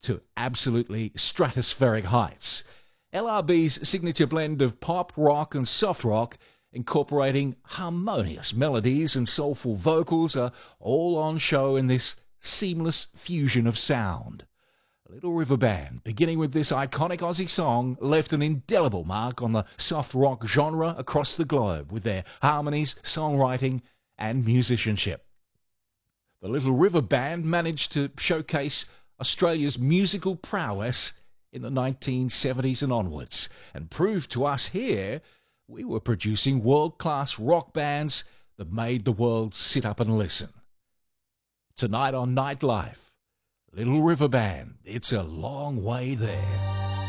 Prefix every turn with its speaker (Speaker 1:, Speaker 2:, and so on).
Speaker 1: to absolutely stratospheric heights. LRB's signature blend of pop, rock and soft rock, incorporating harmonious melodies and soulful vocals, are all on show in this seamless fusion of sound. Little River Band, beginning with this iconic Aussie song, left an indelible mark on the soft rock genre across the globe with their harmonies, songwriting and musicianship. The Little River Band managed to showcase Australia's musical prowess in the 1970s and onwards, and proved to us here we were producing world-class rock bands that made the world sit up and listen. Tonight on Nightlife, Little River Band, It's a Long Way There.